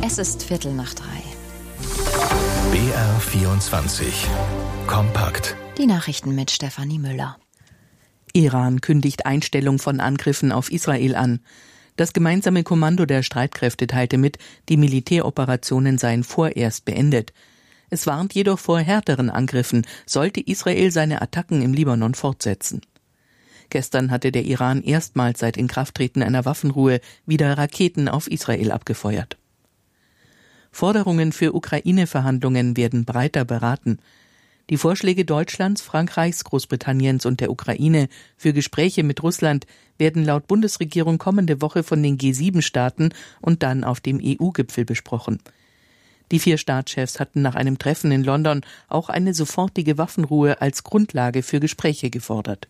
Es ist 2:15. BR 24 kompakt. Die Nachrichten mit Stefanie Müller. Iran kündigt Einstellung von Angriffen auf Israel an. Das gemeinsame Kommando der Streitkräfte teilte mit, die Militäroperationen seien vorerst beendet. Es warnt jedoch vor härteren Angriffen, sollte Israel seine Attacken im Libanon fortsetzen. Gestern hatte der Iran erstmals seit Inkrafttreten einer Waffenruhe wieder Raketen auf Israel abgefeuert. Forderungen für Ukraine-Verhandlungen werden breiter beraten. Die Vorschläge Deutschlands, Frankreichs, Großbritanniens und der Ukraine für Gespräche mit Russland werden laut Bundesregierung kommende Woche von den G7-Staaten und dann auf dem EU-Gipfel besprochen. Die 4 Staatschefs hatten nach einem Treffen in London auch eine sofortige Waffenruhe als Grundlage für Gespräche gefordert.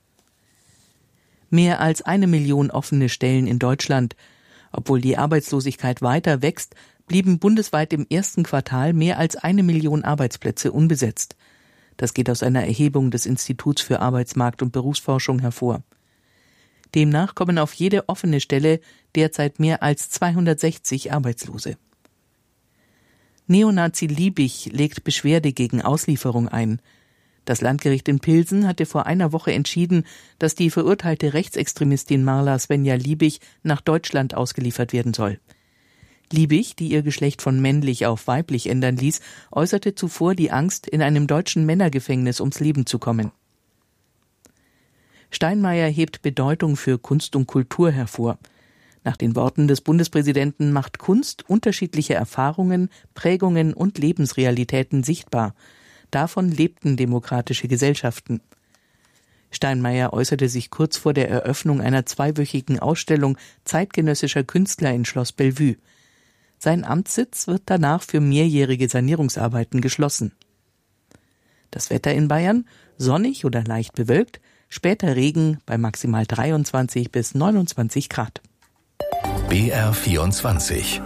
Mehr als 1 Million offene Stellen in Deutschland. Obwohl die Arbeitslosigkeit weiter wächst, blieben bundesweit im ersten Quartal mehr als 1 Million Arbeitsplätze unbesetzt. Das geht aus einer Erhebung des Instituts für Arbeitsmarkt- und Berufsforschung hervor. Demnach kommen auf jede offene Stelle derzeit mehr als 260 Arbeitslose. Neonazi Liebig legt Beschwerde gegen Auslieferung ein. Das Landgericht in Pilsen hatte vor einer Woche entschieden, dass die verurteilte Rechtsextremistin Marla Svenja Liebig nach Deutschland ausgeliefert werden soll. Liebig, die ihr Geschlecht von männlich auf weiblich ändern ließ, äußerte zuvor die Angst, in einem deutschen Männergefängnis ums Leben zu kommen. Steinmeier hebt Bedeutung für Kunst und Kultur hervor. Nach den Worten des Bundespräsidenten macht Kunst unterschiedliche Erfahrungen, Prägungen und Lebensrealitäten sichtbar. Davon lebten demokratische Gesellschaften. Steinmeier äußerte sich kurz vor der Eröffnung einer 2-wöchigen Ausstellung zeitgenössischer Künstler in Schloss Bellevue. Sein Amtssitz wird danach für mehrjährige Sanierungsarbeiten geschlossen. Das Wetter in Bayern: sonnig oder leicht bewölkt, später Regen bei maximal 23 bis 29 Grad. BR 24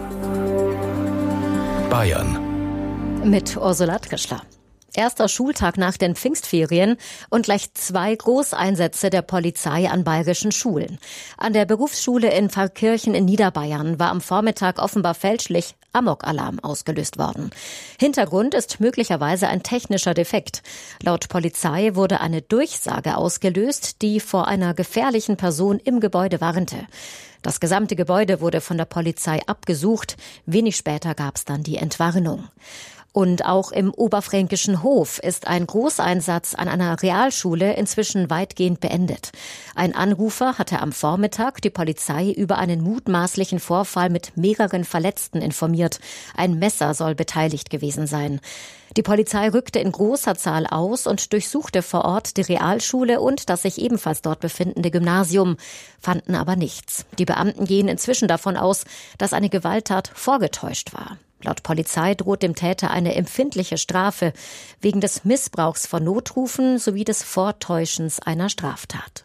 Bayern mit Ursula Trischler. Erster Schultag nach den Pfingstferien und gleich 2 Großeinsätze der Polizei an bayerischen Schulen. An der Berufsschule in Pfarrkirchen in Niederbayern war am Vormittag offenbar fälschlich Amok-Alarm ausgelöst worden. Hintergrund ist möglicherweise ein technischer Defekt. Laut Polizei wurde eine Durchsage ausgelöst, die vor einer gefährlichen Person im Gebäude warnte. Das gesamte Gebäude wurde von der Polizei abgesucht. Wenig später gab es dann die Entwarnung. Und auch im oberfränkischen Hof ist ein Großeinsatz an einer Realschule inzwischen weitgehend beendet. Ein Anrufer hatte am Vormittag die Polizei über einen mutmaßlichen Vorfall mit mehreren Verletzten informiert. Ein Messer soll beteiligt gewesen sein. Die Polizei rückte in großer Zahl aus und durchsuchte vor Ort die Realschule und das sich ebenfalls dort befindende Gymnasium, fanden aber nichts. Die Beamten gehen inzwischen davon aus, dass eine Gewalttat vorgetäuscht war. Laut Polizei droht dem Täter eine empfindliche Strafe wegen des Missbrauchs von Notrufen sowie des Vortäuschens einer Straftat.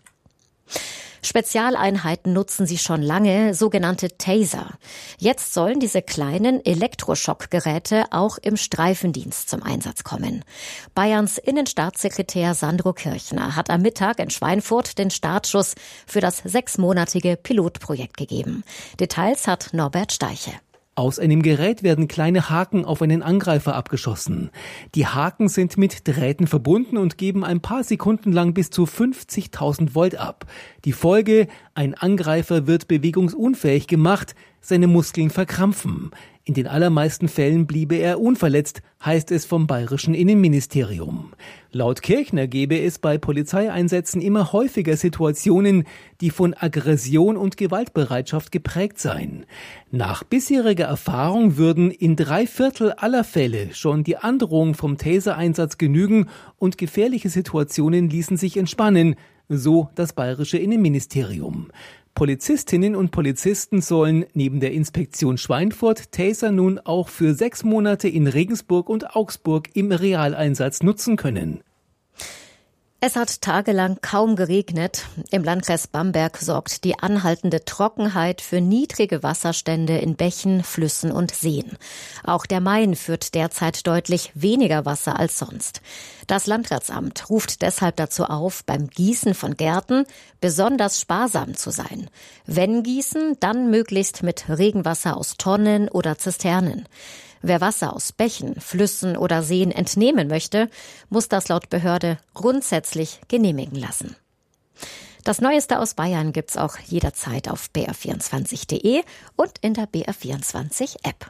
Spezialeinheiten nutzen sie schon lange, sogenannte Taser. Jetzt sollen diese kleinen Elektroschockgeräte auch im Streifendienst zum Einsatz kommen. Bayerns Innenstaatssekretär Sandro Kirchner hat am Mittag in Schweinfurt den Startschuss für das 6-monatige Pilotprojekt gegeben. Details hat Norbert Steiche. Aus einem Gerät werden kleine Haken auf einen Angreifer abgeschossen. Die Haken sind mit Drähten verbunden und geben ein paar Sekunden lang bis zu 50.000 Volt ab. Die Folge: ein Angreifer wird bewegungsunfähig gemacht, seine Muskeln verkrampfen. In den allermeisten Fällen bliebe er unverletzt, heißt es vom bayerischen Innenministerium. Laut Kirchner gäbe es bei Polizeieinsätzen immer häufiger Situationen, die von Aggression und Gewaltbereitschaft geprägt seien. Nach bisheriger Erfahrung würden in 3/4 aller Fälle schon die Androhung vom Taser-Einsatz genügen und gefährliche Situationen ließen sich entspannen, so das bayerische Innenministerium. Polizistinnen und Polizisten sollen neben der Inspektion Schweinfurt Taser nun auch für 6 Monate in Regensburg und Augsburg im Realeinsatz nutzen können. Es hat tagelang kaum geregnet. Im Landkreis Bamberg sorgt die anhaltende Trockenheit für niedrige Wasserstände in Bächen, Flüssen und Seen. Auch der Main führt derzeit deutlich weniger Wasser als sonst. Das Landratsamt ruft deshalb dazu auf, beim Gießen von Gärten besonders sparsam zu sein. Wenn gießen, dann möglichst mit Regenwasser aus Tonnen oder Zisternen. Wer Wasser aus Bächen, Flüssen oder Seen entnehmen möchte, muss das laut Behörde grundsätzlich genehmigen lassen. Das Neueste aus Bayern gibt's auch jederzeit auf br24.de und in der BR24-App.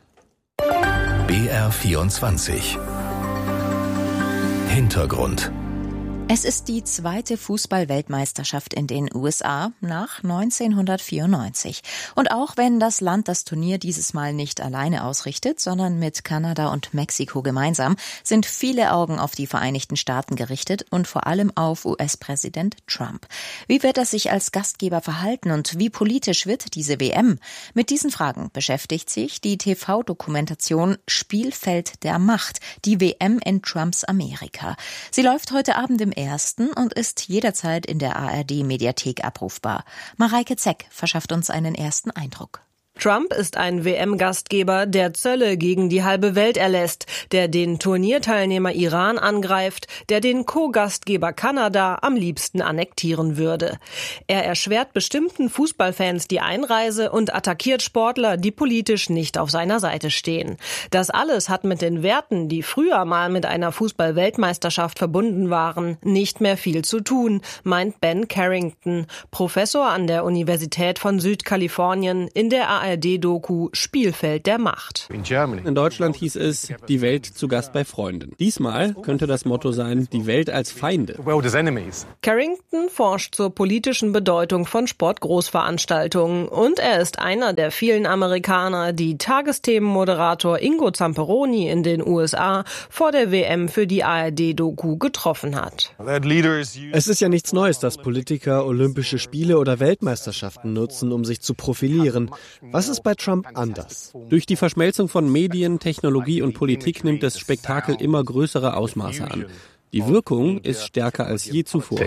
BR24 Hintergrund. Es ist die zweite Fußball-Weltmeisterschaft in den USA nach 1994. Und auch wenn das Land das Turnier dieses Mal nicht alleine ausrichtet, sondern mit Kanada und Mexiko gemeinsam, sind viele Augen auf die Vereinigten Staaten gerichtet und vor allem auf US-Präsident Trump. Wie wird er sich als Gastgeber verhalten und wie politisch wird diese WM? Mit diesen Fragen beschäftigt sich die TV-Dokumentation Spielfeld der Macht, die WM in Trumps Amerika. Sie läuft heute Abend im Ersten und ist jederzeit in der ARD-Mediathek abrufbar. Mareike Zeck verschafft uns einen ersten Eindruck. Trump ist ein WM-Gastgeber, der Zölle gegen die halbe Welt erlässt, der den Turnierteilnehmer Iran angreift, der den Co-Gastgeber Kanada am liebsten annektieren würde. Er erschwert bestimmten Fußballfans die Einreise und attackiert Sportler, die politisch nicht auf seiner Seite stehen. Das alles hat mit den Werten, die früher mal mit einer Fußball-Weltmeisterschaft verbunden waren, nicht mehr viel zu tun, meint Ben Carrington, Professor an der Universität von Südkalifornien in der ARD-Doku Spielfeld der Macht. In Deutschland hieß es, die Welt zu Gast bei Freunden. Diesmal könnte das Motto sein, die Welt als Feinde. Carrington forscht zur politischen Bedeutung von Sportgroßveranstaltungen und er ist einer der vielen Amerikaner, die Tagesthemenmoderator Ingo Zamperoni in den USA vor der WM für die ARD-Doku getroffen hat. Es ist ja nichts Neues, dass Politiker Olympische Spiele oder Weltmeisterschaften nutzen, um sich zu profilieren. Was ist bei Trump anders? Durch die Verschmelzung von Medien, Technologie und Politik nimmt das Spektakel immer größere Ausmaße an. Die Wirkung ist stärker als je zuvor.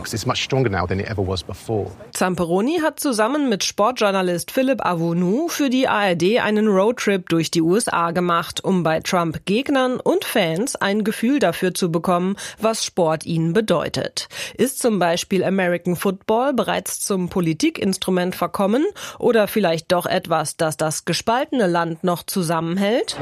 Zamperoni hat zusammen mit Sportjournalist Philipp Avonu für die ARD einen Roadtrip durch die USA gemacht, um bei Trump-Gegnern und Fans ein Gefühl dafür zu bekommen, was Sport ihnen bedeutet. Ist zum Beispiel American Football bereits zum Politikinstrument verkommen oder vielleicht doch etwas, das das gespaltene Land noch zusammenhält?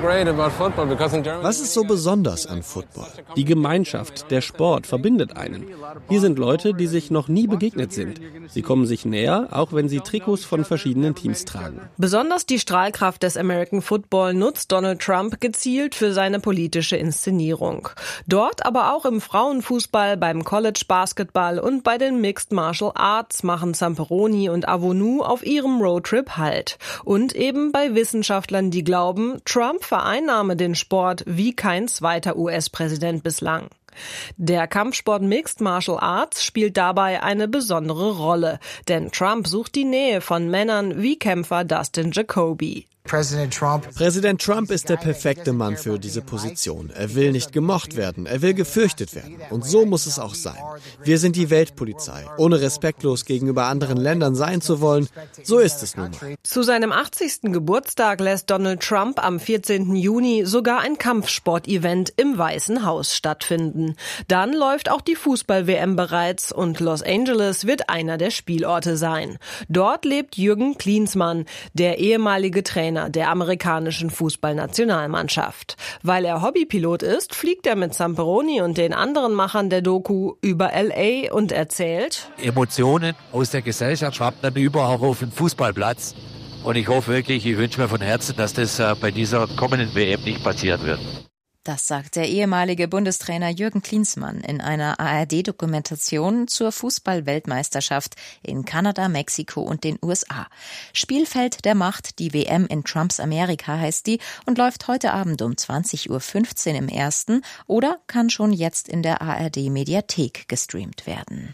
Was ist so besonders an Football? Die Gemeinschaft. Der Sport verbindet einen. Hier sind Leute, die sich noch nie begegnet sind. Sie kommen sich näher, auch wenn sie Trikots von verschiedenen Teams tragen. Besonders die Strahlkraft des American Football nutzt Donald Trump gezielt für seine politische Inszenierung. Dort, aber auch im Frauenfußball, beim College Basketball und bei den Mixed Martial Arts machen Zamperoni und Avonu auf ihrem Roadtrip Halt. Und eben bei Wissenschaftlern, die glauben, Trump vereinnahme den Sport wie kein zweiter US-Präsident bislang. Der Kampfsport Mixed Martial Arts spielt dabei eine besondere Rolle, denn Trump sucht die Nähe von Männern wie Kämpfer Dustin Jacoby. Präsident Trump ist der perfekte Mann für diese Position. Er will nicht gemocht werden, er will gefürchtet werden. Und so muss es auch sein. Wir sind die Weltpolizei. Ohne respektlos gegenüber anderen Ländern sein zu wollen, so ist es nun mal. Zu seinem 80. Geburtstag lässt Donald Trump am 14. Juni sogar ein Kampfsport-Event im Weißen Haus stattfinden. Dann läuft auch die Fußball-WM bereits und Los Angeles wird einer der Spielorte sein. Dort lebt Jürgen Klinsmann, der ehemalige Trainer der amerikanischen Fußballnationalmannschaft. Weil er Hobbypilot ist, fliegt er mit Zamperoni und den anderen Machern der Doku über LA und erzählt: Emotionen aus der Gesellschaft schwappen über auch auf den Fußballplatz. Und ich hoffe wirklich, ich wünsche mir von Herzen, dass das bei dieser kommenden WM nicht passieren wird. Das sagt der ehemalige Bundestrainer Jürgen Klinsmann in einer ARD-Dokumentation zur Fußball-Weltmeisterschaft in Kanada, Mexiko und den USA. Spielfeld der Macht, die WM in Trumps Amerika heißt die und läuft heute Abend um 20.15 Uhr im Ersten oder kann schon jetzt in der ARD-Mediathek gestreamt werden.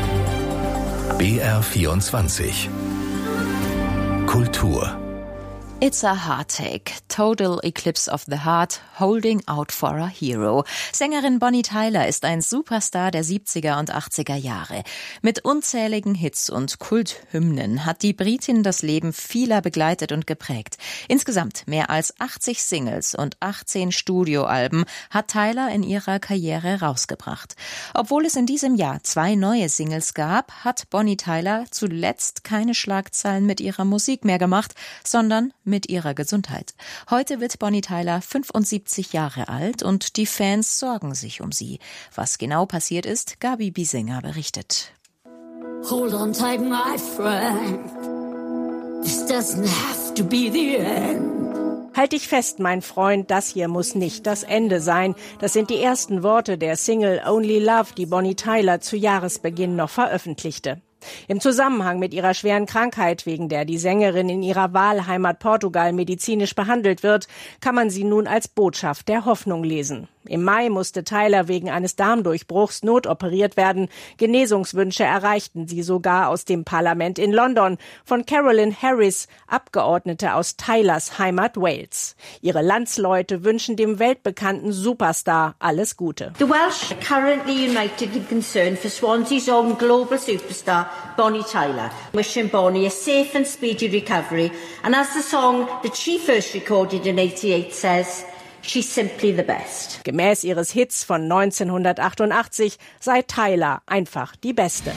BR24 Kultur It's a Heart Take, Total Eclipse of the Heart, Holding Out for a Hero. Sängerin Bonnie Tyler ist ein Superstar der 70er und 80er Jahre. Mit unzähligen Hits und Kulthymnen hat die Britin das Leben vieler begleitet und geprägt. Insgesamt mehr als 80 Singles und 18 Studioalben hat Tyler in ihrer Karriere rausgebracht. Obwohl es in diesem Jahr 2 neue Singles gab, hat Bonnie Tyler zuletzt keine Schlagzeilen mit ihrer Musik mehr gemacht, sondern mit ihrer Gesundheit. Heute wird Bonnie Tyler 75 Jahre alt und die Fans sorgen sich um sie. Was genau passiert ist, Gabi Biesinger berichtet. Hold on tight, my friend. This doesn't have to be the end. Halt dich fest, mein Freund, das hier muss nicht das Ende sein. Das sind die ersten Worte der Single Only Love, die Bonnie Tyler zu Jahresbeginn noch veröffentlichte. Im Zusammenhang mit ihrer schweren Krankheit, wegen der die Sängerin in ihrer Wahlheimat Portugal medizinisch behandelt wird, kann man sie nun als Botschaft der Hoffnung lesen. Im Mai musste Tyler wegen eines Darmdurchbruchs notoperiert werden. Genesungswünsche erreichten sie sogar aus dem Parlament in London von Carolyn Harris, Abgeordnete aus Tylers Heimat Wales. Ihre Landsleute wünschen dem weltbekannten Superstar alles Gute. The Welsh are currently united in concern for Swansea's own global superstar, Bonnie Tyler. Wishing Bonnie a safe and speedy recovery. And as the song that she first recorded in 1988 says, she's simply the best. Gemäß ihres Hits von 1988 sei Tyler einfach die Beste.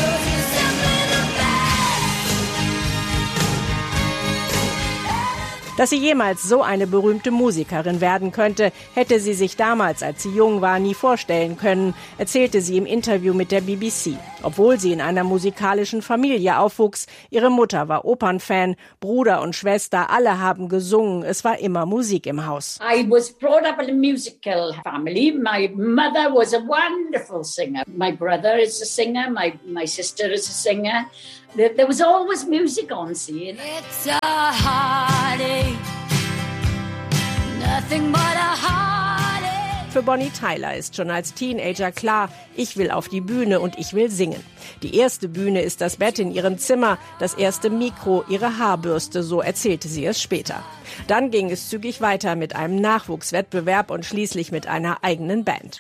Dass sie jemals so eine berühmte Musikerin werden könnte, hätte sie sich damals, als sie jung war, nie vorstellen können, erzählte sie im Interview mit der BBC. Obwohl sie in einer musikalischen Familie aufwuchs, ihre Mutter war Opernfan, Bruder und Schwester, alle haben gesungen, es war immer Musik im Haus. I was brought up in a musical family. My mother was a wonderful singer. My brother is a singer, my sister is a singer. There was always music on scene. It's a heartache, nothing but a heartache. Für Bonnie Tyler ist schon als Teenager klar, ich will auf die Bühne und ich will singen. Die erste Bühne ist das Bett in ihrem Zimmer, das erste Mikro, ihre Haarbürste, so erzählte sie es später. Dann ging es zügig weiter mit einem Nachwuchswettbewerb und schließlich mit einer eigenen Band.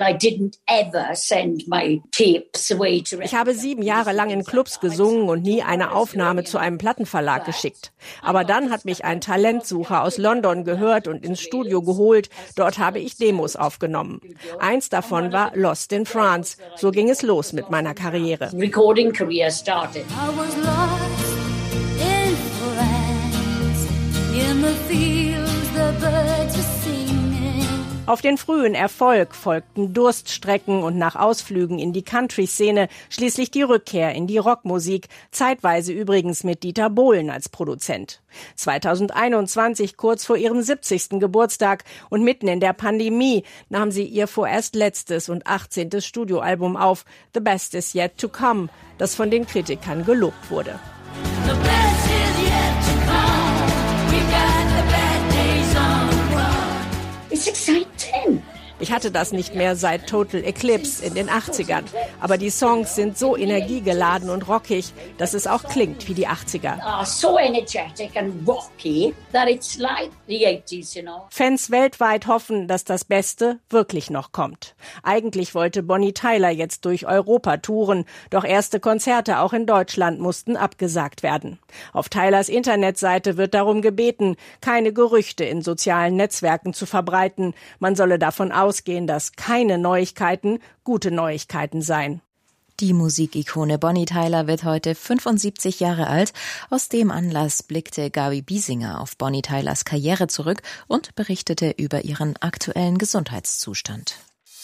Ich habe 7 Jahre lang in Clubs gesungen und nie eine Aufnahme zu einem Plattenverlag geschickt. Aber dann hat mich ein Talentsucher aus London gehört und ins Studio geholt. Dort habe ich Demos aufgenommen. Eins davon war Lost in France. So ging es los mit meiner Karriere. Recording career started. I was lost in France, in the fields the birds were singing. Auf den frühen Erfolg folgten Durststrecken und nach Ausflügen in die Country-Szene schließlich die Rückkehr in die Rockmusik, zeitweise übrigens mit Dieter Bohlen als Produzent. 2021, kurz vor ihrem 70. Geburtstag und mitten in der Pandemie, nahm sie ihr vorerst letztes und 18. Studioalbum auf, The Best Is Yet to Come, das von den Kritikern gelobt wurde. The best is yet to come. We got the bad days on the run. It's exciting. Ich hatte das nicht mehr seit Total Eclipse in den 80ern. Aber die Songs sind so energiegeladen und rockig, dass es auch klingt wie die 80er. So energetic and rocky that it's like the 80s, you know. Fans weltweit hoffen, dass das Beste wirklich noch kommt. Eigentlich wollte Bonnie Tyler jetzt durch Europa touren, doch erste Konzerte auch in Deutschland mussten abgesagt werden. Auf Tylers Internetseite wird darum gebeten, keine Gerüchte in sozialen Netzwerken zu verbreiten. Man solle davon ausgehen, dass keine Neuigkeiten gute Neuigkeiten seien. Die Musikikone Bonnie Tyler wird heute 75 Jahre alt. Aus dem Anlass blickte Gabi Biesinger auf Bonnie Tylers Karriere zurück und berichtete über ihren aktuellen Gesundheitszustand.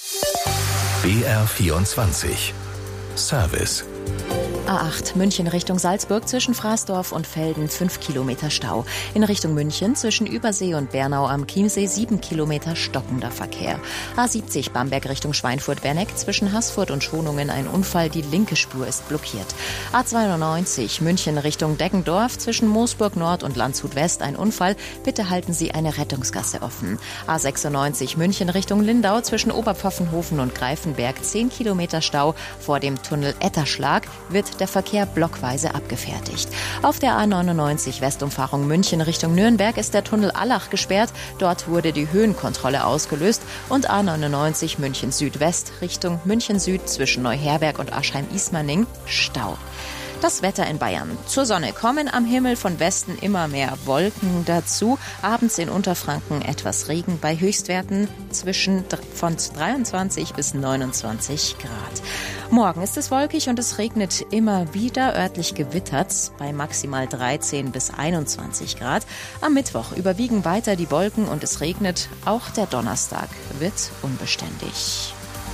BR24 Service. A8 München Richtung Salzburg zwischen Fraßdorf und Velden 5 Kilometer Stau. In Richtung München zwischen Übersee und Bernau am Chiemsee 7 Kilometer stockender Verkehr. A70 Bamberg Richtung Schweinfurt-Werneck zwischen Haßfurt und Schonungen ein Unfall, die linke Spur ist blockiert. A92 München Richtung Deggendorf zwischen Moosburg Nord und Landshut West ein Unfall, bitte halten Sie eine Rettungsgasse offen. A96 München Richtung Lindau zwischen Oberpfaffenhofen und Greifenberg 10 Kilometer Stau vor dem Tunnel Etterschlag. Donnerstag wird der Verkehr blockweise abgefertigt. Auf der A99 Westumfahrung München Richtung Nürnberg ist der Tunnel Allach gesperrt. Dort wurde die Höhenkontrolle ausgelöst. Und A99 München Südwest Richtung München Süd zwischen Neuherberg und Aschheim-Ismaning Stau. Das Wetter in Bayern. Zur Sonne kommen am Himmel von Westen immer mehr Wolken dazu. Abends in Unterfranken etwas Regen bei Höchstwerten von 23 bis 29 Grad. Morgen ist es wolkig und es regnet immer wieder. Örtlich gewittert's bei maximal 13 bis 21 Grad. Am Mittwoch überwiegen weiter die Wolken und es regnet. Auch der Donnerstag wird unbeständig.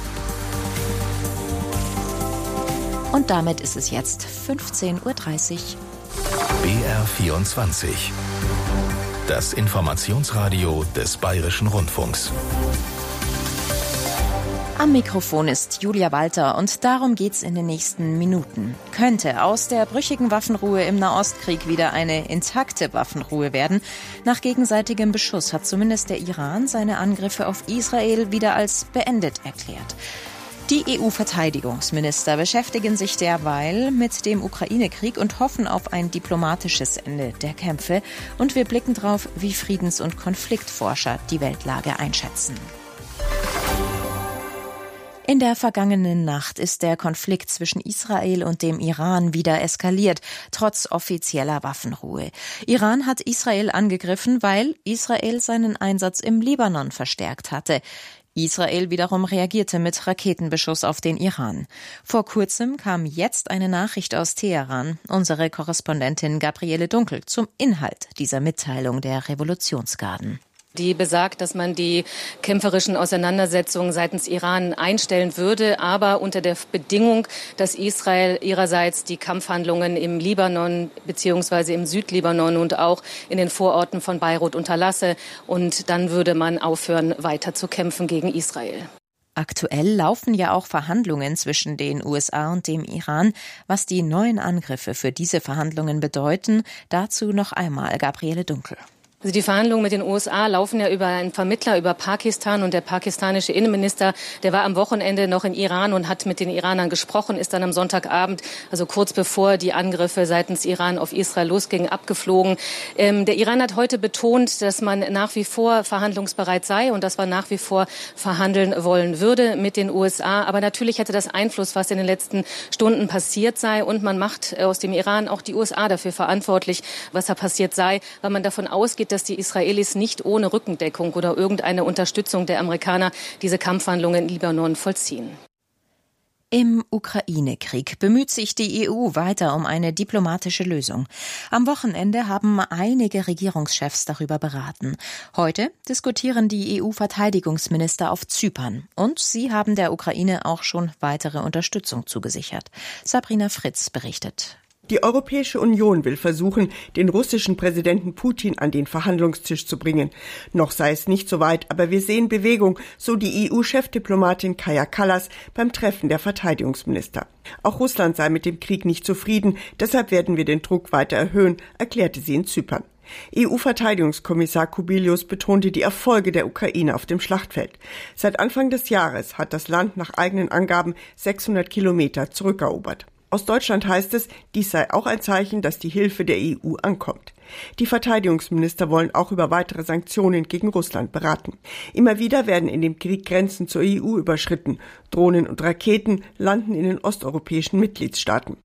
Und damit ist es jetzt 15:30 Uhr. BR24. Das Informationsradio des Bayerischen Rundfunks. Am Mikrofon ist Julia Walter und darum geht's in den nächsten Minuten. Könnte aus der brüchigen Waffenruhe im Nahostkrieg wieder eine intakte Waffenruhe werden? Nach gegenseitigem Beschuss hat zumindest der Iran seine Angriffe auf Israel wieder als beendet erklärt. Die EU-Verteidigungsminister beschäftigen sich derweil mit dem Ukraine-Krieg und hoffen auf ein diplomatisches Ende der Kämpfe. Und wir blicken darauf, wie Friedens- und Konfliktforscher die Weltlage einschätzen. In der vergangenen Nacht ist der Konflikt zwischen Israel und dem Iran wieder eskaliert, trotz offizieller Waffenruhe. Iran hat Israel angegriffen, weil Israel seinen Einsatz im Libanon verstärkt hatte. Israel wiederum reagierte mit Raketenbeschuss auf den Iran. Vor kurzem kam jetzt eine Nachricht aus Teheran, unsere Korrespondentin Gabriele Dunkel, zum Inhalt dieser Mitteilung der Revolutionsgarden. Die besagt, dass man die kämpferischen Auseinandersetzungen seitens Iran einstellen würde, aber unter der Bedingung, dass Israel ihrerseits die Kampfhandlungen im Libanon bzw. im Südlibanon und auch in den Vororten von Beirut unterlasse. Und dann würde man aufhören, weiter zu kämpfen gegen Israel. Aktuell laufen ja auch Verhandlungen zwischen den USA und dem Iran. Was die neuen Angriffe für diese Verhandlungen bedeuten, dazu noch einmal Gabriele Dunkel. Also die Verhandlungen mit den USA laufen ja über einen Vermittler, über Pakistan, und der pakistanische Innenminister, der war am Wochenende noch in Iran und hat mit den Iranern gesprochen, ist dann am Sonntagabend, also kurz bevor die Angriffe seitens Iran auf Israel losgingen, abgeflogen. Der Iran hat heute betont, dass man nach wie vor verhandlungsbereit sei und dass man nach wie vor verhandeln wollen würde mit den USA. Aber natürlich hätte das Einfluss, was in den letzten Stunden passiert sei, und man macht aus dem Iran auch die USA dafür verantwortlich, was da passiert sei, weil man davon ausgeht, dass die Israelis nicht ohne Rückendeckung oder irgendeine Unterstützung der Amerikaner diese Kampfhandlungen in Libanon vollziehen. Im Ukraine-Krieg bemüht sich die EU weiter um eine diplomatische Lösung. Am Wochenende haben einige Regierungschefs darüber beraten. Heute diskutieren die EU-Verteidigungsminister auf Zypern. Und sie haben der Ukraine auch schon weitere Unterstützung zugesichert. Sabrina Fritz berichtet. Die Europäische Union will versuchen, den russischen Präsidenten Putin an den Verhandlungstisch zu bringen. Noch sei es nicht so weit, aber wir sehen Bewegung, so die EU-Chefdiplomatin Kaja Kallas beim Treffen der Verteidigungsminister. Auch Russland sei mit dem Krieg nicht zufrieden, deshalb werden wir den Druck weiter erhöhen, erklärte sie in Zypern. EU-Verteidigungskommissar Kubilius betonte die Erfolge der Ukraine auf dem Schlachtfeld. Seit Anfang des Jahres hat das Land nach eigenen Angaben 600 Kilometer zurückerobert. Aus Deutschland heißt es, dies sei auch ein Zeichen, dass die Hilfe der EU ankommt. Die Verteidigungsminister wollen auch über weitere Sanktionen gegen Russland beraten. Immer wieder werden in dem Krieg Grenzen zur EU überschritten. Drohnen und Raketen landen in den osteuropäischen Mitgliedstaaten.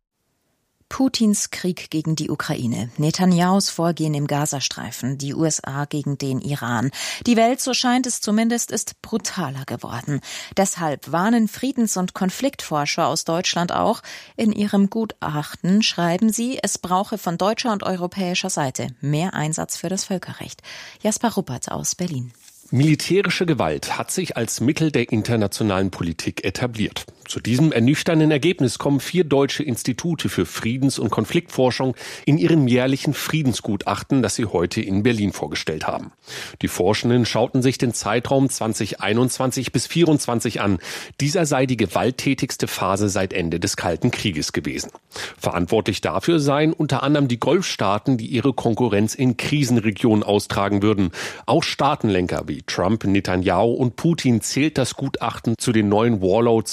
Putins Krieg gegen die Ukraine, Netanyahus Vorgehen im Gazastreifen, die USA gegen den Iran. Die Welt, so scheint es zumindest, ist brutaler geworden. Deshalb warnen Friedens- und Konfliktforscher aus Deutschland auch. In ihrem Gutachten schreiben sie, es brauche von deutscher und europäischer Seite mehr Einsatz für das Völkerrecht. Jasper Ruppert aus Berlin. Militärische Gewalt hat sich als Mittel der internationalen Politik etabliert. Zu diesem ernüchternden Ergebnis kommen 4 deutsche Institute für Friedens- und Konfliktforschung in ihrem jährlichen Friedensgutachten, das sie heute in Berlin vorgestellt haben. Die Forschenden schauten sich den Zeitraum 2021 bis 2024 an. Dieser sei die gewalttätigste Phase seit Ende des Kalten Krieges gewesen. Verantwortlich dafür seien unter anderem die Golfstaaten, die ihre Konkurrenz in Krisenregionen austragen würden. Auch Staatenlenker wie Trump, Netanyahu und Putin zählt das Gutachten zu den neuen Warlords, die für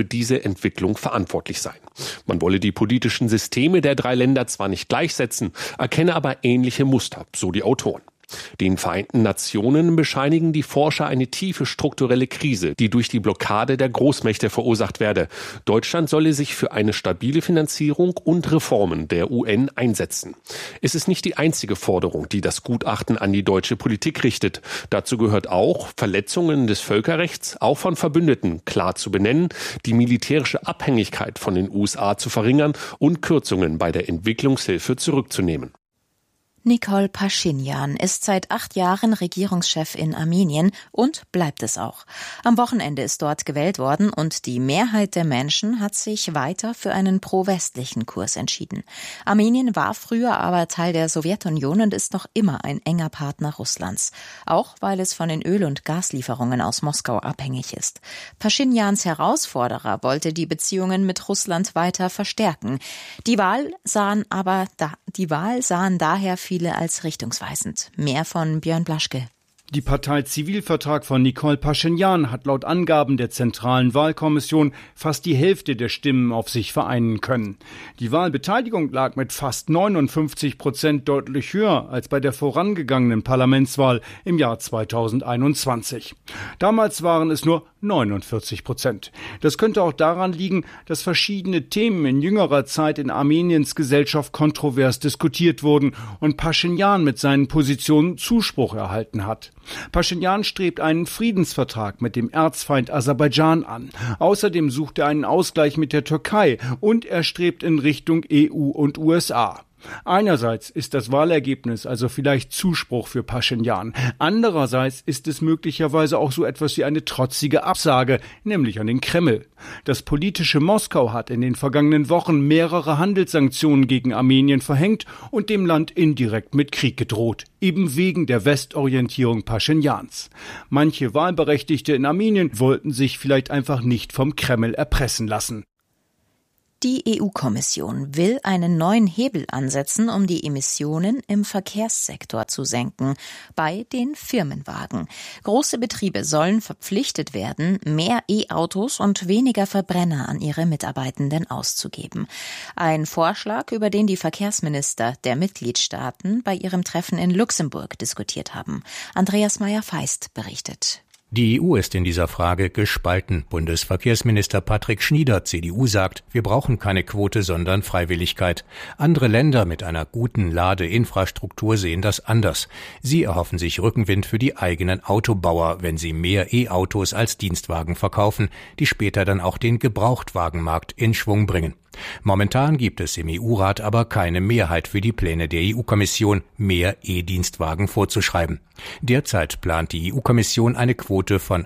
diese Entwicklung verantwortlich sein. Man wolle die politischen Systeme der 3 Länder zwar nicht gleichsetzen, erkenne aber ähnliche Muster, so die Autoren. Den Vereinten Nationen bescheinigen die Forscher eine tiefe strukturelle Krise, die durch die Blockade der Großmächte verursacht werde. Deutschland solle sich für eine stabile Finanzierung und Reformen der UN einsetzen. Es ist nicht die einzige Forderung, die das Gutachten an die deutsche Politik richtet. Dazu gehört auch, Verletzungen des Völkerrechts, auch von Verbündeten, klar zu benennen, die militärische Abhängigkeit von den USA zu verringern und Kürzungen bei der Entwicklungshilfe zurückzunehmen. Nikol Paschinjan ist seit 8 Jahren Regierungschef in Armenien und bleibt es auch. Am Wochenende ist dort gewählt worden und die Mehrheit der Menschen hat sich weiter für einen pro-westlichen Kurs entschieden. Armenien war früher aber Teil der Sowjetunion und ist noch immer ein enger Partner Russlands, auch weil es von den Öl- und Gaslieferungen aus Moskau abhängig ist. Paschinjans Herausforderer wollte die Beziehungen mit Russland weiter verstärken. Die Wahl sahen daher viele als richtungsweisend. Mehr von Björn Blaschke. Die Partei Zivilvertrag von Nikol Paschinjan hat laut Angaben der Zentralen Wahlkommission fast die Hälfte der Stimmen auf sich vereinen können. Die Wahlbeteiligung lag mit fast 59% deutlich höher als bei der vorangegangenen Parlamentswahl im Jahr 2021. Damals waren es nur 49%. Das könnte auch daran liegen, dass verschiedene Themen in jüngerer Zeit in Armeniens Gesellschaft kontrovers diskutiert wurden und Paschinjan mit seinen Positionen Zuspruch erhalten hat. Paschinjan strebt einen Friedensvertrag mit dem Erzfeind Aserbaidschan an. Außerdem sucht er einen Ausgleich mit der Türkei und er strebt in Richtung EU und USA. Einerseits ist das Wahlergebnis also vielleicht Zuspruch für Paschinjan. Andererseits ist es möglicherweise auch so etwas wie eine trotzige Absage, nämlich an den Kreml. Das politische Moskau hat in den vergangenen Wochen mehrere Handelssanktionen gegen Armenien verhängt und dem Land indirekt mit Krieg gedroht, eben wegen der Westorientierung Paschinjans. Manche Wahlberechtigte in Armenien wollten sich vielleicht einfach nicht vom Kreml erpressen lassen. Die EU-Kommission will einen neuen Hebel ansetzen, um die Emissionen im Verkehrssektor zu senken, bei den Firmenwagen. Große Betriebe sollen verpflichtet werden, mehr E-Autos und weniger Verbrenner an ihre Mitarbeitenden auszugeben. Ein Vorschlag, über den die Verkehrsminister der Mitgliedstaaten bei ihrem Treffen in Luxemburg diskutiert haben. Andreas Meyer-Feist berichtet. Die EU ist in dieser Frage gespalten. Bundesverkehrsminister Patrick Schnieder, CDU, sagt, wir brauchen keine Quote, sondern Freiwilligkeit. Andere Länder mit einer guten Ladeinfrastruktur sehen das anders. Sie erhoffen sich Rückenwind für die eigenen Autobauer, wenn sie mehr E-Autos als Dienstwagen verkaufen, die später dann auch den Gebrauchtwagenmarkt in Schwung bringen. Momentan gibt es im EU-Rat aber keine Mehrheit für die Pläne der EU-Kommission, mehr E-Dienstwagen vorzuschreiben. Derzeit plant die EU-Kommission eine Quote von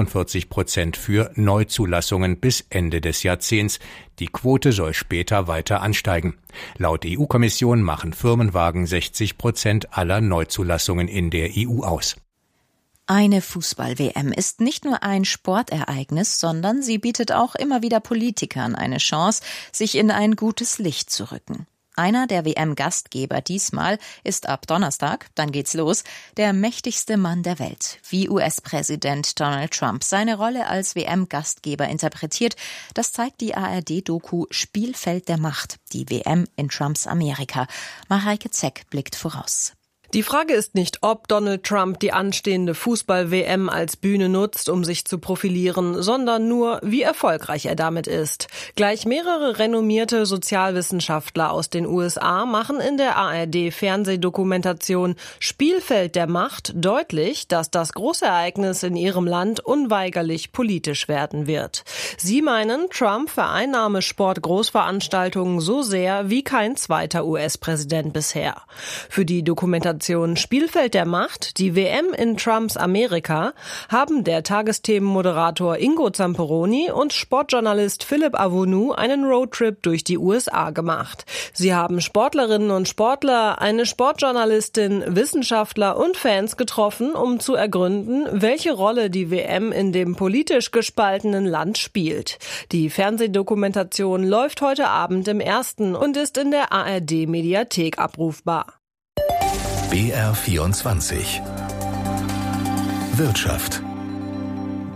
45% für Neuzulassungen bis Ende des Jahrzehnts. Die Quote soll später weiter ansteigen. Laut EU-Kommission machen Firmenwagen 60% aller Neuzulassungen in der EU aus. Eine Fußball-WM ist nicht nur ein Sportereignis, sondern sie bietet auch immer wieder Politikern eine Chance, sich in ein gutes Licht zu rücken. Einer der WM-Gastgeber diesmal ist ab Donnerstag, dann geht's los, der mächtigste Mann der Welt. Wie US-Präsident Donald Trump seine Rolle als WM-Gastgeber interpretiert, das zeigt die ARD-Doku Spielfeld der Macht, die WM in Trumps Amerika. Mareike Zeck blickt voraus. Die Frage ist nicht, ob Donald Trump die anstehende Fußball-WM als Bühne nutzt, um sich zu profilieren, sondern nur, wie erfolgreich er damit ist. Gleich mehrere renommierte Sozialwissenschaftler aus den USA machen in der ARD-Fernsehdokumentation Spielfeld der Macht deutlich, dass das große Ereignis in ihrem Land unweigerlich politisch werden wird. Sie meinen, Trump vereinnahme Sportgroßveranstaltungen so sehr wie kein zweiter US-Präsident bisher. Für die Dokumentation Spielfeld der Macht, die WM in Trumps Amerika, haben der Tagesthemenmoderator Ingo Zamperoni und Sportjournalist Philipp Avonu einen Roadtrip durch die USA gemacht. Sie haben Sportlerinnen und Sportler, eine Sportjournalistin, Wissenschaftler und Fans getroffen, um zu ergründen, welche Rolle die WM in dem politisch gespaltenen Land spielt. Die Fernsehdokumentation läuft heute Abend im Ersten und ist in der ARD-Mediathek abrufbar. BR24 Wirtschaft.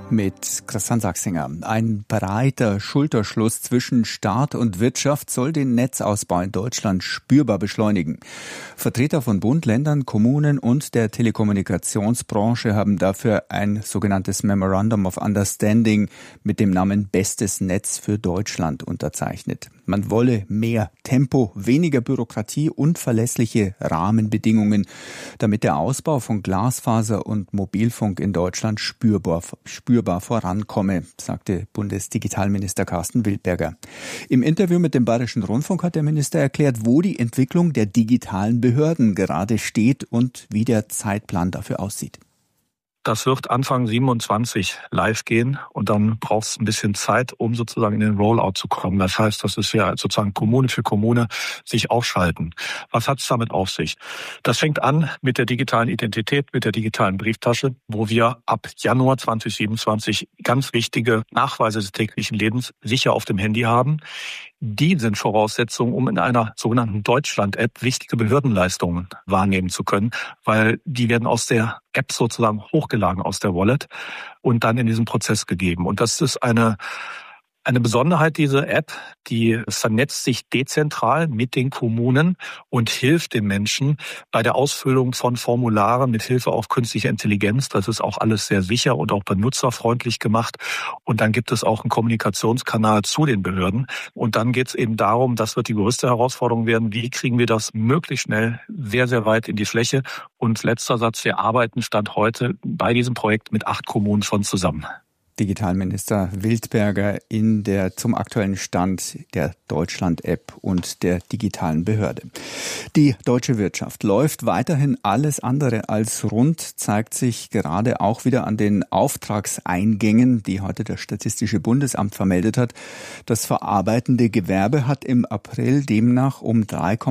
mit Christian Sachsinger. Ein breiter Schulterschluss zwischen Staat und Wirtschaft soll den Netzausbau in Deutschland spürbar beschleunigen. Vertreter von Bund, Ländern, Kommunen und der Telekommunikationsbranche haben dafür ein sogenanntes Memorandum of Understanding mit dem Namen Bestes Netz für Deutschland unterzeichnet. Man wolle mehr Tempo, weniger Bürokratie und verlässliche Rahmenbedingungen, damit der Ausbau von Glasfaser und Mobilfunk in Deutschland spürbar vorankomme, sagte Bundesdigitalminister Carsten Wildberger. Im Interview mit dem Bayerischen Rundfunk hat der Minister erklärt, wo die Entwicklung der digitalen Behörden gerade steht und wie der Zeitplan dafür aussieht. Das wird Anfang 27 live gehen und dann braucht es ein bisschen Zeit, um sozusagen in den Rollout zu kommen. Das heißt, das ist ja sozusagen Kommune für Kommune sich aufschalten. Was hat es damit auf sich? Das fängt an mit der digitalen Identität, mit der digitalen Brieftasche, wo wir ab Januar 2027 ganz wichtige Nachweise des täglichen Lebens sicher auf dem Handy haben. Die sind Voraussetzungen, um in einer sogenannten Deutschland-App wichtige Behördenleistungen wahrnehmen zu können, weil die werden aus der App sozusagen hochgeladen aus der Wallet und dann in diesen Prozess gegeben. Und das ist eine Besonderheit dieser App, die vernetzt sich dezentral mit den Kommunen und hilft den Menschen bei der Ausfüllung von Formularen mit Hilfe auch künstlicher Intelligenz. Das ist auch alles sehr sicher und auch benutzerfreundlich gemacht. Und dann gibt es auch einen Kommunikationskanal zu den Behörden. Und dann geht es eben darum, das wird die größte Herausforderung werden, wie kriegen wir das möglichst schnell sehr, sehr weit in die Fläche. Und letzter Satz, wir arbeiten Stand heute bei diesem Projekt mit 8 Kommunen schon zusammen. Digitalminister Wildberger zum aktuellen Stand der Deutschland-App und der digitalen Behörde. Die deutsche Wirtschaft läuft weiterhin alles andere als rund, zeigt sich gerade auch wieder an den Auftragseingängen, die heute das Statistische Bundesamt vermeldet hat. Das verarbeitende Gewerbe hat im April demnach um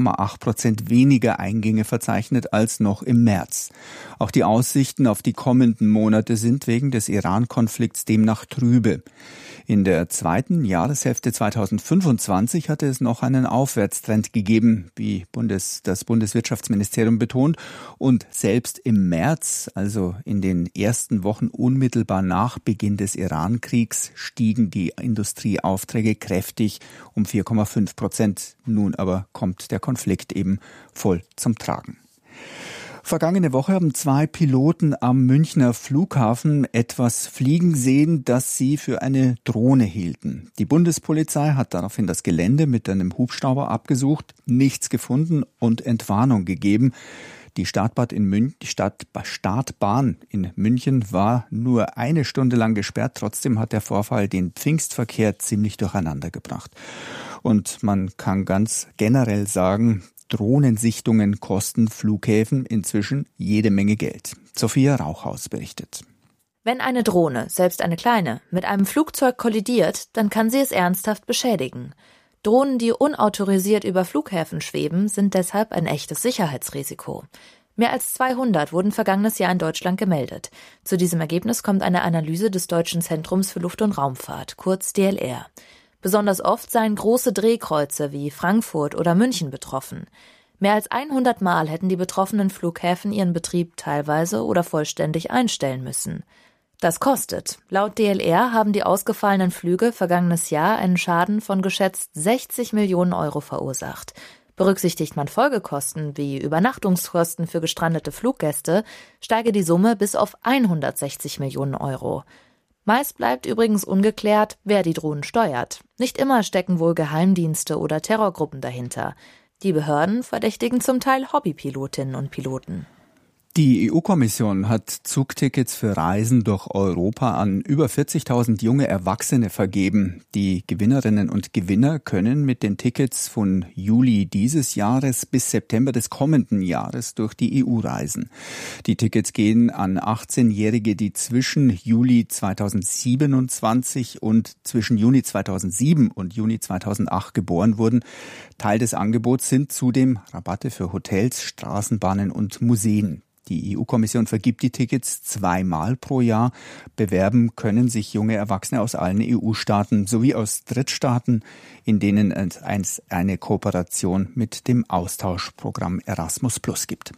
3,8% weniger Eingänge verzeichnet als noch im März. Auch die Aussichten auf die kommenden Monate sind wegen des Iran-Konflikts demnach trübe. In der zweiten Jahreshälfte 2025 hatte es noch einen Aufwärtstrend gegeben, wie das Bundeswirtschaftsministerium betont. Und selbst im März, also in den ersten Wochen unmittelbar nach Beginn des Iran-Kriegs, stiegen die Industrieaufträge kräftig um 4,5%. Nun aber kommt der Konflikt eben voll zum Tragen. Vergangene Woche haben 2 Piloten am Münchner Flughafen etwas fliegen sehen, das sie für eine Drohne hielten. Die Bundespolizei hat daraufhin das Gelände mit einem Hubschrauber abgesucht, nichts gefunden und Entwarnung gegeben. Die Startbahn in München war nur 1 Stunde lang gesperrt. Trotzdem hat der Vorfall den Pfingstverkehr ziemlich durcheinander gebracht. Und man kann ganz generell sagen, Drohnensichtungen kosten Flughäfen inzwischen jede Menge Geld. Sophia Rauchhaus berichtet. Wenn eine Drohne, selbst eine kleine, mit einem Flugzeug kollidiert, dann kann sie es ernsthaft beschädigen. Drohnen, die unautorisiert über Flughäfen schweben, sind deshalb ein echtes Sicherheitsrisiko. Mehr als 200 wurden vergangenes Jahr in Deutschland gemeldet. Zu diesem Ergebnis kommt eine Analyse des Deutschen Zentrums für Luft- und Raumfahrt, kurz DLR. Besonders oft seien große Drehkreuze wie Frankfurt oder München betroffen. Mehr als 100 Mal hätten die betroffenen Flughäfen ihren Betrieb teilweise oder vollständig einstellen müssen. Das kostet. Laut DLR haben die ausgefallenen Flüge vergangenes Jahr einen Schaden von geschätzt 60 Millionen Euro verursacht. Berücksichtigt man Folgekosten wie Übernachtungskosten für gestrandete Fluggäste, steige die Summe bis auf 160 Millionen Euro. Meist bleibt übrigens ungeklärt, wer die Drohnen steuert. Nicht immer stecken wohl Geheimdienste oder Terrorgruppen dahinter. Die Behörden verdächtigen zum Teil Hobbypilotinnen und Piloten. Die EU-Kommission hat Zugtickets für Reisen durch Europa an über 40.000 junge Erwachsene vergeben. Die Gewinnerinnen und Gewinner können mit den Tickets von Juli dieses Jahres bis September des kommenden Jahres durch die EU reisen. Die Tickets gehen an 18-Jährige, die zwischen Juli 2027 und zwischen Juni 2007 und Juni 2008 geboren wurden. Teil des Angebots sind zudem Rabatte für Hotels, Straßenbahnen und Museen. Die EU-Kommission vergibt die Tickets 2-mal pro Jahr. Bewerben können sich junge Erwachsene aus allen EU-Staaten sowie aus Drittstaaten, in denen es eine Kooperation mit dem Austauschprogramm Erasmus+ gibt.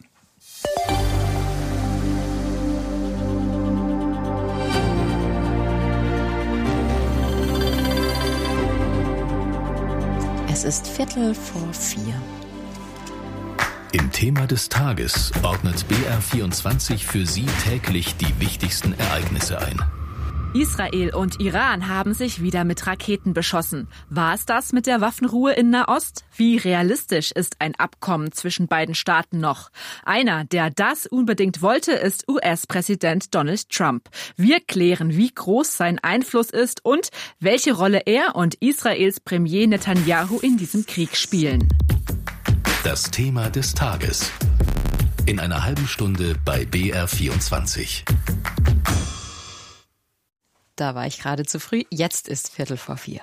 Es ist 3:45. Im Thema des Tages ordnet BR24 für Sie täglich die wichtigsten Ereignisse ein. Israel und Iran haben sich wieder mit Raketen beschossen. War es das mit der Waffenruhe in Nahost? Wie realistisch ist ein Abkommen zwischen beiden Staaten noch? Einer, der das unbedingt wollte, ist US-Präsident Donald Trump. Wir klären, wie groß sein Einfluss ist und welche Rolle er und Israels Premier Netanyahu in diesem Krieg spielen. Das Thema des Tages. In einer halben Stunde bei BR24. Da war ich gerade zu früh. Jetzt ist 3:45.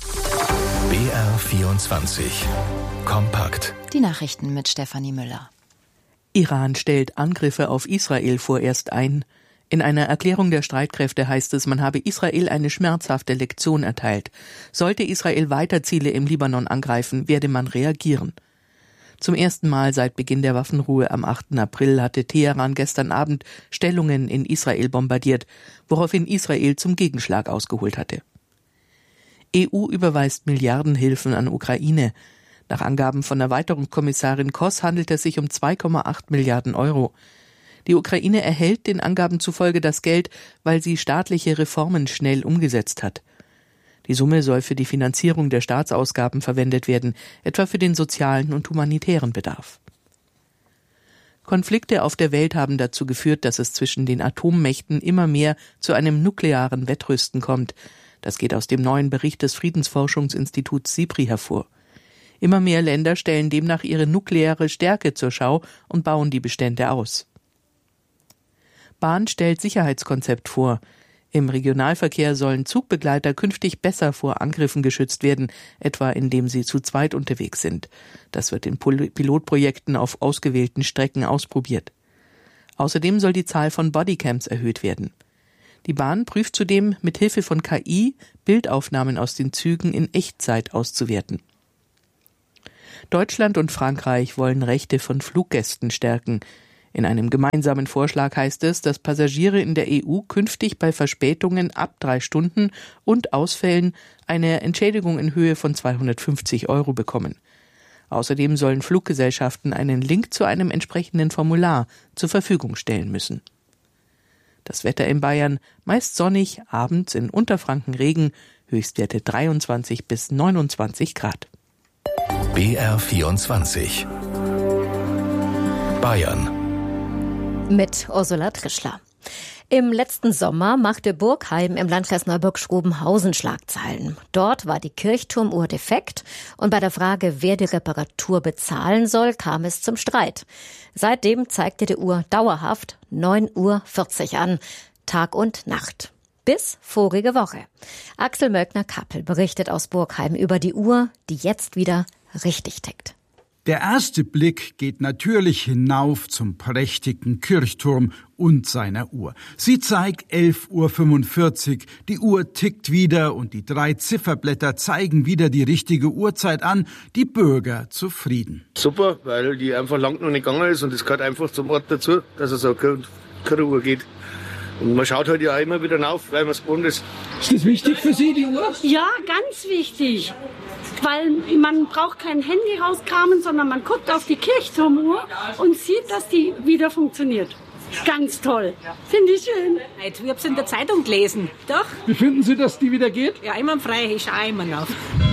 BR24. Kompakt. Die Nachrichten mit Stefanie Müller. Iran stellt Angriffe auf Israel vorerst ein. In einer Erklärung der Streitkräfte heißt es, man habe Israel eine schmerzhafte Lektion erteilt. Sollte Israel weiter Ziele im Libanon angreifen, werde man reagieren. Zum ersten Mal seit Beginn der Waffenruhe am 8. April hatte Teheran gestern Abend Stellungen in Israel bombardiert, woraufhin Israel zum Gegenschlag ausgeholt hatte. EU überweist Milliardenhilfen an Ukraine. Nach Angaben von Erweiterungskommissarin Koss handelt es sich um 2,8 Milliarden Euro. Die Ukraine erhält den Angaben zufolge das Geld, weil sie staatliche Reformen schnell umgesetzt hat. Die Summe soll für die Finanzierung der Staatsausgaben verwendet werden, etwa für den sozialen und humanitären Bedarf. Konflikte auf der Welt haben dazu geführt, dass es zwischen den Atommächten immer mehr zu einem nuklearen Wettrüsten kommt. Das geht aus dem neuen Bericht des Friedensforschungsinstituts SIPRI hervor. Immer mehr Länder stellen demnach ihre nukleare Stärke zur Schau und bauen die Bestände aus. Bahn stellt Sicherheitskonzept vor. Im Regionalverkehr sollen Zugbegleiter künftig besser vor Angriffen geschützt werden, etwa indem sie zu zweit unterwegs sind. Das wird in Pilotprojekten auf ausgewählten Strecken ausprobiert. Außerdem soll die Zahl von Bodycams erhöht werden. Die Bahn prüft zudem, mit Hilfe von KI Bildaufnahmen aus den Zügen in Echtzeit auszuwerten. Deutschland und Frankreich wollen Rechte von Fluggästen stärken. In einem gemeinsamen Vorschlag heißt es, dass Passagiere in der EU künftig bei Verspätungen ab 3 Stunden und Ausfällen eine Entschädigung in Höhe von 250 € bekommen. Außerdem sollen Fluggesellschaften einen Link zu einem entsprechenden Formular zur Verfügung stellen müssen. Das Wetter in Bayern: meist sonnig, abends in Unterfranken Regen, Höchstwerte 23 bis 29 Grad. BR24 Bayern mit Ursula Trischler. Im letzten Sommer machte Burgheim im Landkreis Neuburg-Schrobenhausen Schlagzeilen. Dort war die Kirchturmuhr defekt und bei der Frage, wer die Reparatur bezahlen soll, kam es zum Streit. Seitdem zeigte die Uhr dauerhaft 9:40 Uhr an, Tag und Nacht. Bis vorige Woche. Axel Möckner-Kappel berichtet aus Burgheim über die Uhr, die jetzt wieder richtig tickt. Der erste Blick geht natürlich hinauf zum prächtigen Kirchturm und seiner Uhr. Sie zeigt 11:45 Uhr, die Uhr tickt wieder und die 3 Zifferblätter zeigen wieder die richtige Uhrzeit an, die Bürger zufrieden. Super, weil die einfach lang noch nicht gegangen ist und es gehört einfach zum Ort dazu, dass es so eine Uhr geht. Und man schaut halt ja auch immer wieder auf, weil man es gewohnt ist. Ist das wichtig für Sie, die Uhr? Ja, ganz wichtig. Weil man braucht kein Handy rauskramen, sondern man guckt auf die Kirchturmuhr und sieht, dass die wieder funktioniert. Ganz toll. Finde ich schön. Ich habe es in der Zeitung gelesen. Doch. Wie finden Sie, dass die wieder geht? Ja, immer frei. Ich schaue immer noch.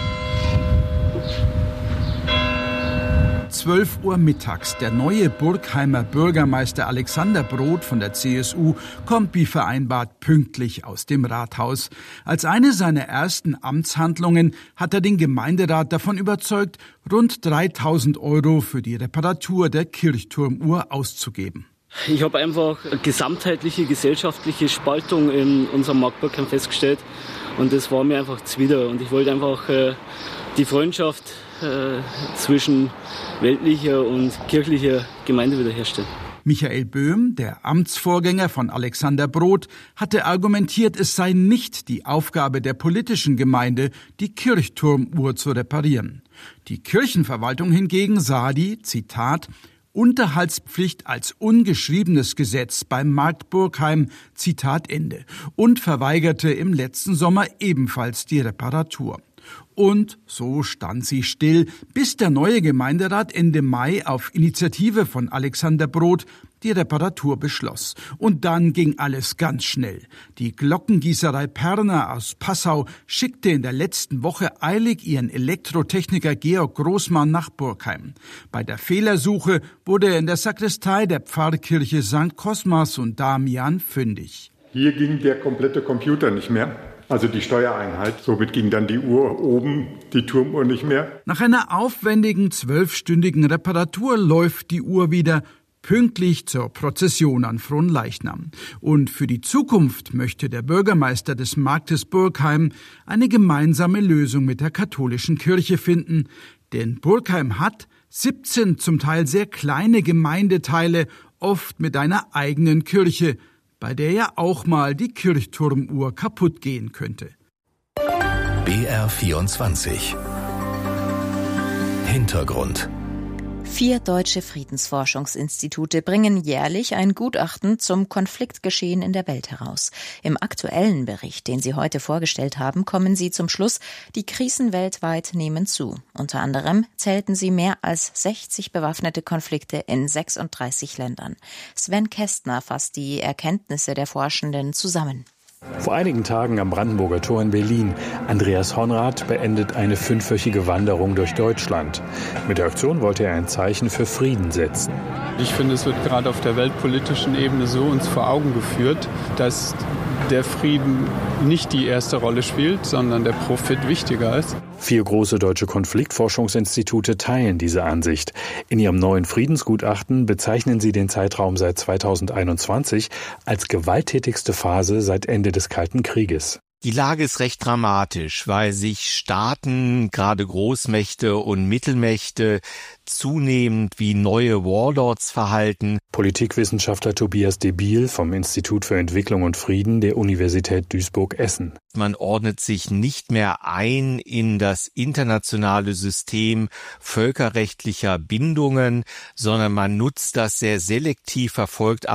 12 Uhr mittags. Der neue Burgheimer Bürgermeister Alexander Broth von der CSU kommt wie vereinbart pünktlich aus dem Rathaus. Als eine seiner ersten Amtshandlungen hat er den Gemeinderat davon überzeugt, rund 3.000 € für die Reparatur der Kirchturmuhr auszugeben. Ich habe einfach eine gesamtheitliche gesellschaftliche Spaltung in unserem Markt Burgheim festgestellt und das war mir einfach zuwider und ich wollte einfach die Freundschaft zwischen weltlicher und kirchlicher Gemeinde wiederherstellen. Michael Böhm, der Amtsvorgänger von Alexander Broth, hatte argumentiert, es sei nicht die Aufgabe der politischen Gemeinde, die Kirchturmuhr zu reparieren. Die Kirchenverwaltung hingegen sah die, Zitat, Unterhaltspflicht als ungeschriebenes Gesetz beim Markt Burgheim, Zitat Ende, und verweigerte im letzten Sommer ebenfalls die Reparatur. Und so stand sie still, bis der neue Gemeinderat Ende Mai auf Initiative von Alexander Brodt die Reparatur beschloss. Und dann ging alles ganz schnell. Die Glockengießerei Perner aus Passau schickte in der letzten Woche eilig ihren Elektrotechniker Georg Großmann nach Burgheim. Bei der Fehlersuche wurde er in der Sakristei der Pfarrkirche St. Cosmas und Damian fündig. Hier ging der komplette Computer nicht mehr. Also die Steuereinheit. Somit ging dann die Uhr oben, die Turmuhr nicht mehr. Nach einer aufwendigen 12-stündigen Reparatur läuft die Uhr wieder pünktlich zur Prozession an Fronleichnam. Und für die Zukunft möchte der Bürgermeister des Marktes Burgheim eine gemeinsame Lösung mit der katholischen Kirche finden. Denn Burgheim hat 17 zum Teil sehr kleine Gemeindeteile, oft mit einer eigenen Kirche, bei der ja auch mal die Kirchturmuhr kaputt gehen könnte. BR24 Hintergrund. 4 deutsche Friedensforschungsinstitute bringen jährlich ein Gutachten zum Konfliktgeschehen in der Welt heraus. Im aktuellen Bericht, den sie heute vorgestellt haben, kommen sie zum Schluss, die Krisen weltweit nehmen zu. Unter anderem zählten sie mehr als 60 bewaffnete Konflikte in 36 Ländern. Sven Kästner fasst die Erkenntnisse der Forschenden zusammen. Vor einigen Tagen am Brandenburger Tor in Berlin. Andreas Honrath beendet eine 5-wöchige Wanderung durch Deutschland. Mit der Aktion wollte er ein Zeichen für Frieden setzen. Ich finde, es wird gerade auf der weltpolitischen Ebene so uns vor Augen geführt, dass der Frieden nicht die erste Rolle spielt, sondern der Profit wichtiger ist. 4 große deutsche Konfliktforschungsinstitute teilen diese Ansicht. In ihrem neuen Friedensgutachten bezeichnen sie den Zeitraum seit 2021 als gewalttätigste Phase seit Ende des Kalten Krieges. Die Lage ist recht dramatisch, weil sich Staaten, gerade Großmächte und Mittelmächte, zunehmend wie neue Warlords verhalten. Politikwissenschaftler Tobias Debiel vom Institut für Entwicklung und Frieden der Universität Duisburg-Essen. Man ordnet sich nicht mehr ein in das internationale System völkerrechtlicher Bindungen, sondern man nutzt das sehr selektiv, verfolgt